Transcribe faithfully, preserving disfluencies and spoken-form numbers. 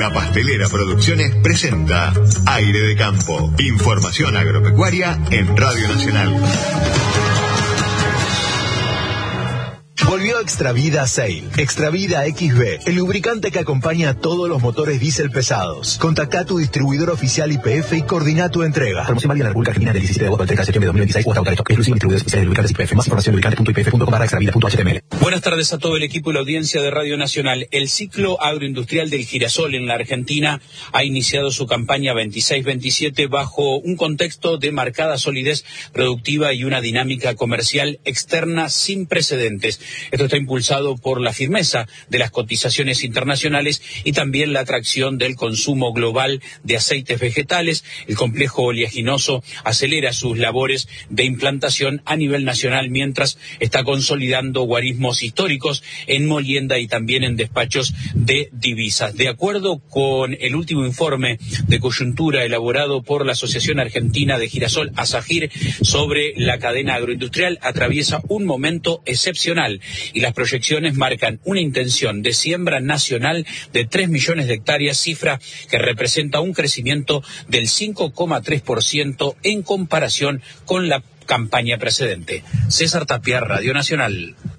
La Pastelera Producciones presenta Aire de Campo. Información agropecuaria en Radio Nacional. Volvió Extravida Sail. Extravida X B, el lubricante que acompaña a todos los motores diésel pesados. Contacta a tu distribuidor oficial Y P F y coordina tu entrega. Promoción válida en la República Argentina del diecisiete de agosto al treinta de septiembre de dos mil veintiséis o hasta agotar. Exclusivo distribuidores oficiales de lubricantes Y P F. Más información en lubricante punto i p f punto com barra extravida punto h t m l. Buenas tardes a todo el equipo y la audiencia de Radio Nacional. El ciclo agroindustrial del girasol en la Argentina ha iniciado su campaña veintiséis veintisiete bajo un contexto de marcada solidez productiva y una dinámica comercial externa sin precedentes. Esto está impulsado por la firmeza de las cotizaciones internacionales y también la atracción del consumo global de aceites vegetales. El complejo oleaginoso acelera sus labores de implantación a nivel nacional mientras está consolidando guarismos históricos en molienda y también en despachos de divisas. De acuerdo con el último informe de coyuntura elaborado por la Asociación Argentina de Girasol, ASAGIR, sobre la cadena agroindustrial, atraviesa un momento excepcional y las proyecciones marcan una intención de siembra nacional de tres millones de hectáreas, cifra que representa un crecimiento del cinco coma tres por ciento en comparación con la campaña precedente. César Tapia, Radio Nacional.